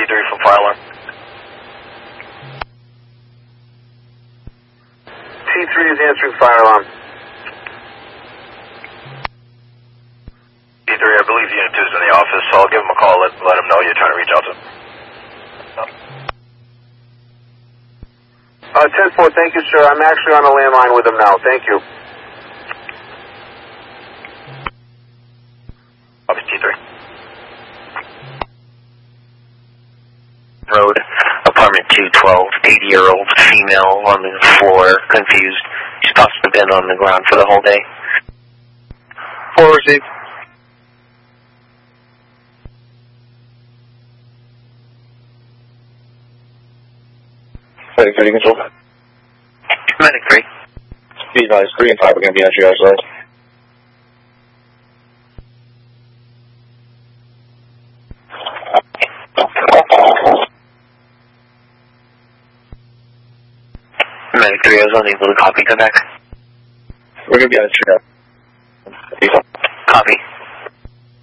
T3 from fire alarm. T3 is answering fire alarm. T3, I believe Unit 2 is in the office, so I'll give him a call, let him know you're trying to reach out to him. 10-4, thank you, sir. I'm actually on a landline with him now. Thank you. Office T3. Road, apartment 212, 80-year-old female on the floor, confused. She's possibly been on the ground for the whole day. 4 received. Medic 30 control. Medic 3. Be advised, 3 and 5 are going to be on triage lines. Medic 3, I was unable to copy. Come back. We're going to be on triage. Copy.